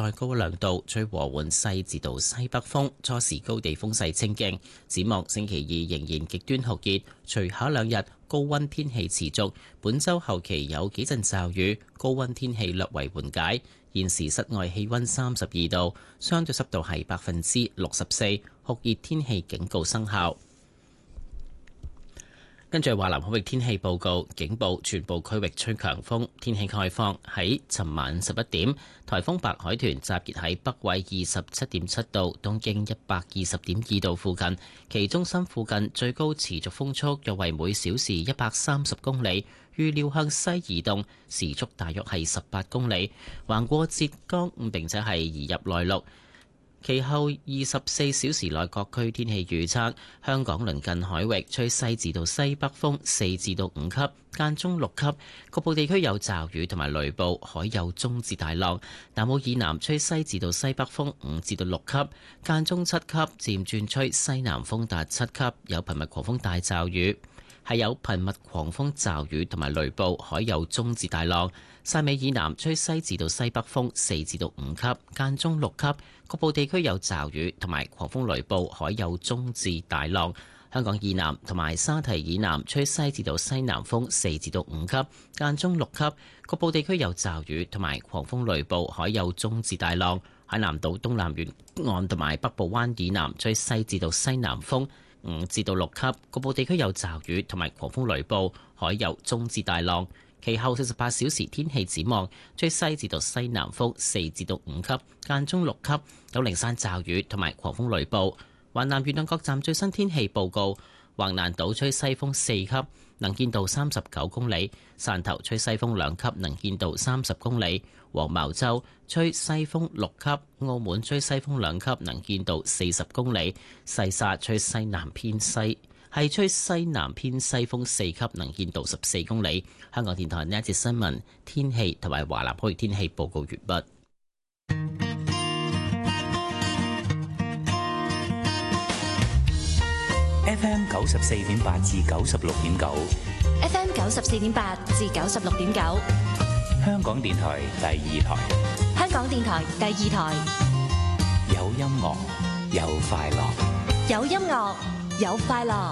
再高2度，吹和緩西至到西北風，初時高地風勢清勁。展望星期2仍然極端酷熱，隨後2日高溫天氣持續。本週後期有幾陣驟雨，高溫天氣略為緩解。現時室外氣溫32度，相對濕度係64%，酷熱天氣警告生效。跟住華南海域天氣報告，警報全部區域吹強風，天氣概況。喺尋晚11點，颱風白海豚集結喺北緯27.7度、東經120.2度附近，其中心附近最高持續風速約為每小時130公里，預料向西移動，時速大約係18公里，橫過浙江並且係移入內陸。其後24小時內各區天氣預測：香港鄰近海域吹西至到西北風4至到5級，間中6級，局部地區有驟雨同埋雷暴，海有中至大浪。南澳以南吹西至到西北風5至到6級，間中7級，漸轉吹西南風達7級，有頻密狂風大驟雨。係有頻密狂風驟雨同埋雷暴，海有中至大浪。汕尾以南吹西至到西北風4至到5級，間中6級，局部地區有驟雨同埋狂風雷暴，海有中至大浪。香港以南同埋沙堤以南吹西至到西南風4至到5級，間中6級，局部地區有驟雨同埋狂風雷暴，海有中至大浪。海南島東南沿岸同埋北部灣以南吹西至到西南風5至到6級，局部地區有驟雨同埋狂風雷暴，海有中至大浪。其後48小時天氣展望，吹西至到西南風4至到5級，間中6級，有零散驟雨同埋狂風雷暴。華南沿岸各站最新天氣報告：橫瀾島吹西風4級，能見度39公里；汕頭吹西風2級，能見度30公里；黃茅洲吹西風6級，澳門吹西風2級，能見度40公里；西沙吹西南偏西。係吹西南偏西風4級，能見度14公里。香港電台呢一節新聞天氣同埋華南海域天氣報告完畢。 FM 94.8至96.9 ，FM 94.8至96.9， 香港電台第2台， 香港電台第2台， 有音樂，有快樂， 有音樂，有快樂。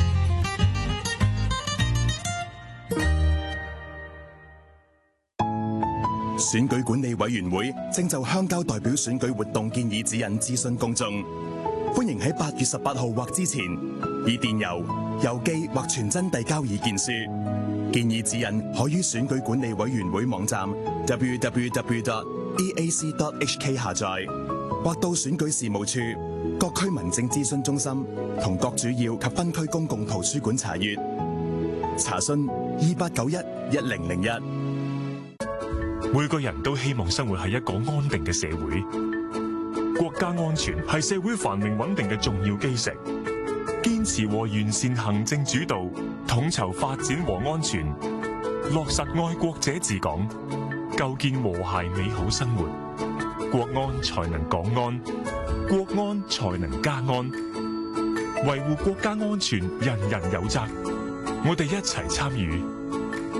選舉管理委員會正就鄉郊代表選舉活動建議指引諮詢公眾，歡迎喺8月18號或之前以電郵、郵寄或傳真遞交意見書。建議指引可於選舉管理委員會網站 www.eac.hk 下載，或到選舉事務處、各區民政諮詢中心同各主要及分區公共圖書館查閱。查詢28911001。 每個人都希望生活喺一個安定嘅社會，國家安全係社會繁榮穩定嘅重要基石。堅持和完善行政主導，統籌發展和安全，落實愛國者治港，構建和諧美好生活，國安才能港安，國安才能家安。維護國家安全，人人有責。我哋一齊參與，